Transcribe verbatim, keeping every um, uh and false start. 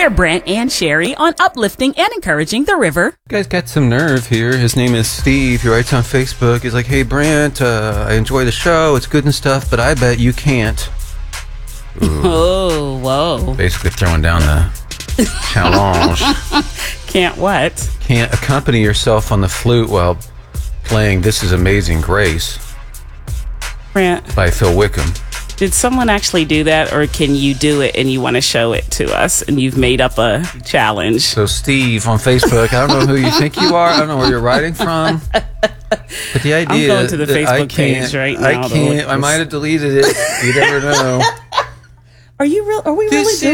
We're Brent and Sherry on uplifting and encouraging the river. You guys got some nerve here. His name is Steve. He writes on Facebook. He's like, hey, Brent, uh, I enjoy the show. It's good and stuff, but I bet you can't. Ooh. Oh, whoa. Basically throwing down the challenge. Can't what? Can't accompany yourself on the flute while playing This Is Amazing Grace Brent, by Phil Wickham. did someone actually do that, or can you do it and you want to show it to us and you've made up a challenge? So Steve on Facebook, I don't know who you think you are. I don't know where you're writing from. But the idea I'm going to the that I Facebook page can't- right I now to can't. look I this- might have deleted it. You never know. Are you real? Are we This really doing